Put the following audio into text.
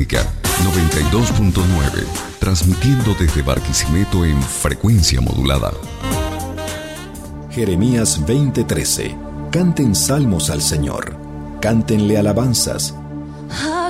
Sónica 92.9, transmitiendo desde Barquisimeto en frecuencia modulada. Jeremías 20:13. Canten salmos al Señor, cántenle alabanzas.